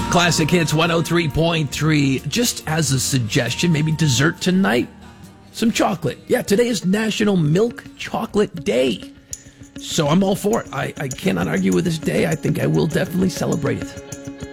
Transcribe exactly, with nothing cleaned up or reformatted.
Classic Hits one oh three point three. Just as a suggestion, maybe dessert tonight? Some chocolate. Yeah, today is National Milk Chocolate Day. So I'm all for it. I, I cannot argue with this day. I think I will definitely celebrate it.